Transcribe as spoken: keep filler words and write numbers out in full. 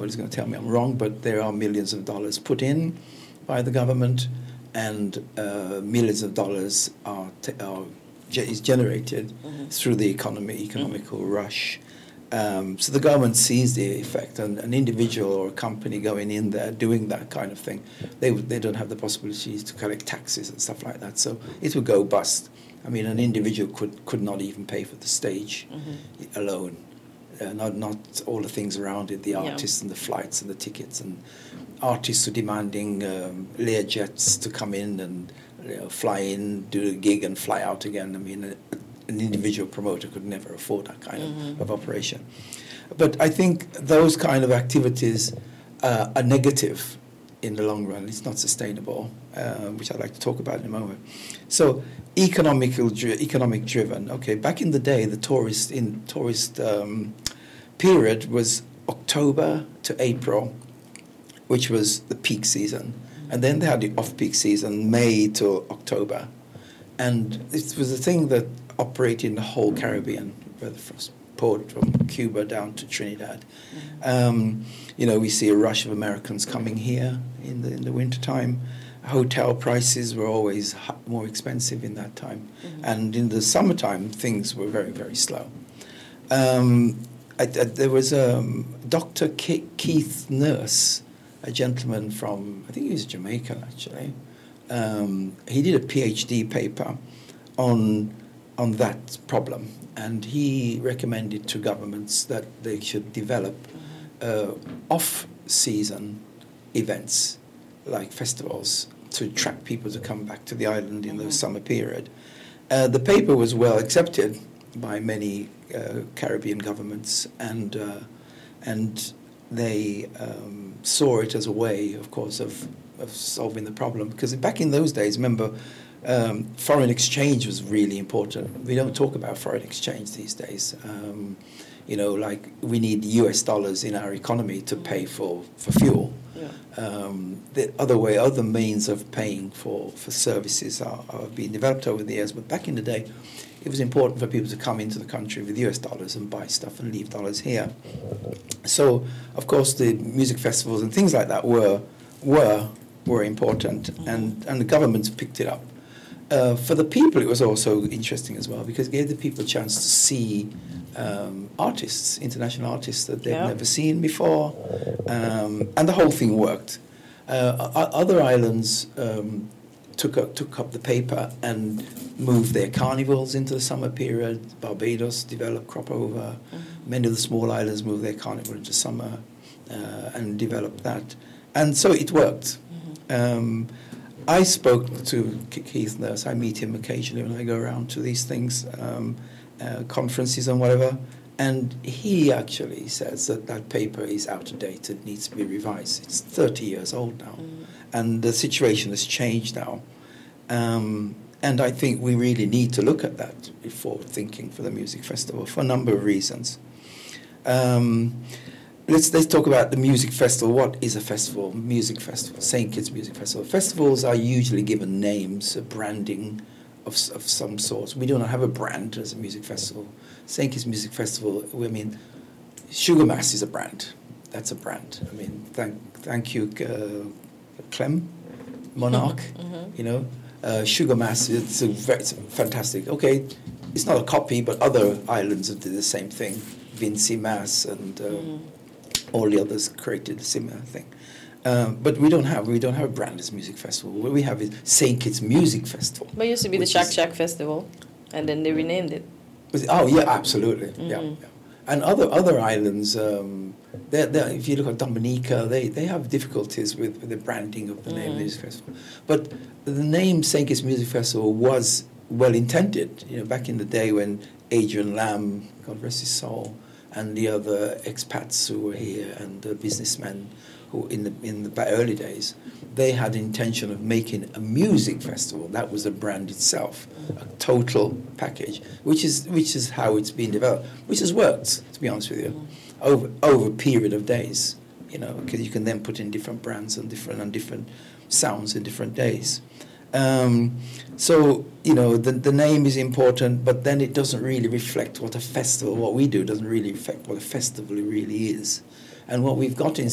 somebody's going to tell me I'm wrong, but there are millions of dollars put in by the government, and uh, millions of dollars are, t- are ge- is generated mm-hmm. through the economy, economical mm-hmm. rush. Um, so the government sees the effect, and an individual or a company going in there doing that kind of thing, they they don't have the possibilities to collect taxes and stuff like that. So it would go bust. I mean, an individual could, could not even pay for the stage mm-hmm. alone. Uh, not not all the things around it, the artists yeah. and the flights and the tickets, and artists are demanding um, Learjets to come in and you know, fly in, do a gig and fly out again. I mean, a, an individual promoter could never afford that kind mm-hmm. of, of operation. But I think those kind of activities uh, are negative in the long run. It's not sustainable, uh, which I'd like to talk about in a moment. So economical, economic driven. Okay, back in the day, the tourist in tourist um, period was October to April, which was the peak season, and then they had the off-peak season, May to October, and it was a thing that operated in the whole Caribbean, whether from port from Cuba down to Trinidad. Mm-hmm. Um, you know, we see a rush of Americans coming here in the in the wintertime. Hotel prices were always more expensive in that time. Mm-hmm. And in the summertime, things were very, very slow. Um, I, I, there was um, Doctor Ke- Keith Nurse, a gentleman from, I think he was Jamaican, actually. Um, he did a PhD paper on, on that problem. And he recommended to governments that they should develop mm-hmm. uh, off-season events, like festivals, to attract people to come back to the island in mm-hmm. the summer period. Uh, the paper was well accepted by many uh, Caribbean governments, and uh, and they um, saw it as a way, of course, of, of solving the problem. Because back in those days, remember, um, foreign exchange was really important. We don't talk about foreign exchange these days. Um, you know, like we need U S dollars in our economy to pay for, for fuel. Yeah. Um, the other way, other means of paying for, for services are, are being developed over the years. But back in the day, it was important for people to come into the country with U S dollars and buy stuff and leave dollars here. So, of course, the music festivals and things like that were were were important, mm-hmm. and, and the governments picked it up. Uh, for the people, it was also interesting as well, because it gave the people a chance to see um, artists, international artists that they've yeah. never seen before, um, and the whole thing worked. Uh, other islands um, took up, took up the paper and moved their carnivals into the summer period. Barbados developed crop over. Mm-hmm. Many of the small islands moved their carnival into summer uh, and developed that. And so it worked. Mm-hmm. Um, I spoke to Keith Nurse. I meet him occasionally when I go around to these things, um, uh, conferences and whatever. And he actually says that that paper is out of date. It needs to be revised. It's thirty years old now. Mm. And the situation has changed now. Um, and I think we really need to look at that before thinking for the music festival for a number of reasons. Um, Let's let's talk about the music festival. What is a festival? Music festival, Saint Kitts Music Festival. Festivals are usually given names, a branding of of some sort. We do not have a brand as a music festival. Saint Kitts Music Festival, I mean, Sugar Mass is a brand. That's a brand. I mean, thank thank you, uh, Clem, Monarch. Mm-hmm. You know, uh, Sugar Mass. It's a very it's fantastic. Okay, it's not a copy, but other islands have did the same thing. Vincy Mass and. Uh, mm. All the others created a similar thing. Um, but we don't have we don't have a brand as music festival. What we have is Saint Kitts Music Festival. But it used to be the Shack Shack Festival, and then they renamed it. Oh, yeah, absolutely. Mm-hmm. Yeah, yeah. And other other islands, um, they're, they're, if you look at Dominica, they, they have difficulties with, with the branding of the mm. name of the music festival. But the name Saint Kitts Music Festival was well intended. You know, back in the day when Adrian Lamb, God rest his soul, and the other expats who were here and the businessmen who in the in the early days, they had the intention of making a music festival. That was the brand itself, a total package, which is which is how it's been developed, which has worked, to be honest with you, over over a period of days. You know, because you can then put in different brands and different and different sounds in different days. Um, so, you know, the, the name is important, but then it doesn't really reflect what a festival, what we do doesn't really reflect what a festival really is. And what we've got in